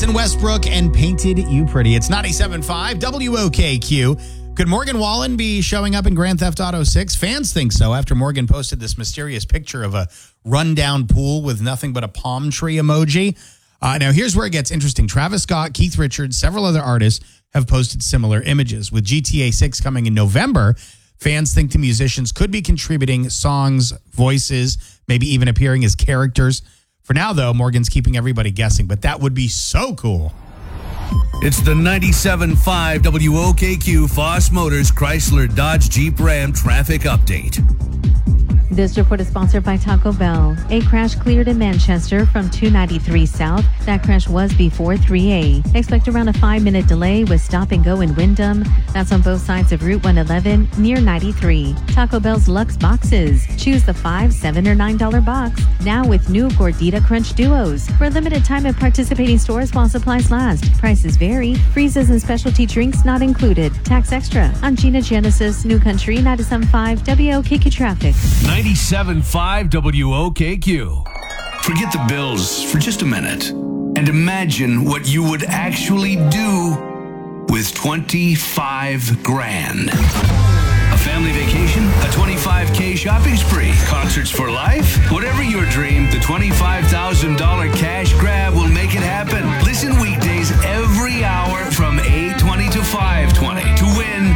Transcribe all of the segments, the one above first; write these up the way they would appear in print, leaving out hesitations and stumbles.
Madison Westbrook and Painted You Pretty. It's 97.5 WOKQ. Could Morgan Wallen be showing up in Grand Theft Auto 6? Fans think so after Morgan posted this mysterious picture of a rundown pool with nothing but a palm tree emoji. Now, here's where it gets interesting. Travis Scott, Keith Richards, several other artists have posted similar images. With GTA 6 coming in November, fans think the musicians could be contributing songs, voices, maybe even appearing as characters. For now, though, Morgan's keeping everybody guessing, but that would be so cool. It's the 97.5 WOKQ Foss Motors Chrysler Dodge Jeep Ram traffic update. This report is sponsored by Taco Bell. A crash cleared in Manchester from 293 South. That crash was before 3A. Expect around a 5-minute delay with stop and go in Wyndham. That's on both sides of Route 111 near 93. Taco Bell's Luxe Boxes. Choose the $5, $7, or $9 box. Now with new Gordita Crunch Duos. For a limited time at participating stores while supplies last. Prices vary. Freezes and specialty drinks not included. Tax extra. I'm Gina Genesis, New Country 97.5 WOKQ Traffic. 97.5 WOKQ. Forget the bills for just a minute and imagine what you would actually do with 25 grand. A family vacation, a $25K shopping spree, concerts for life, whatever your dream, the $25,000 cash grab will make it happen. Listen weekdays every hour from 8:20 to 5:20 to win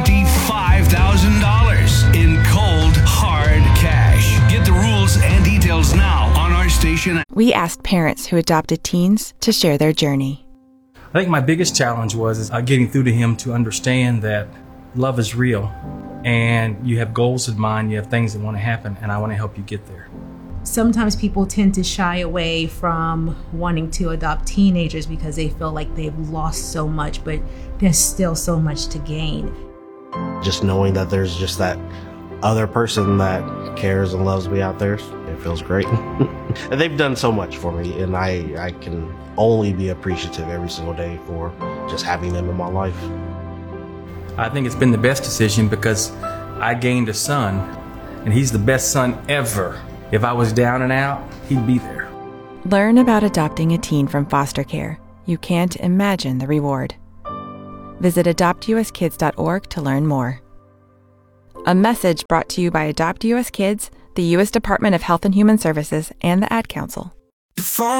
$25,000 in cold, hard cash. Get the rules and details now on our station. We asked parents who adopted teens to share their journey. I think my biggest challenge was getting through to him to understand that love is real and you have goals in mind, you have things that want to happen, and I want to help you get there. Sometimes people tend to shy away from wanting to adopt teenagers because they feel like they've lost so much, but there's still so much to gain. Just knowing that there's just that other person that cares and loves me out there, it feels great. And they've done so much for me, and I can only be appreciative every single day for just having them in my life. I think it's been the best decision because I gained a son, and he's the best son ever. If I was down and out, he'd be there. Learn about adopting a teen from foster care. You can't imagine the reward. Visit adoptuskids.org to learn more. A message brought to you by Adopt US Kids, the U.S. Department of Health and Human Services, and the Ad Council.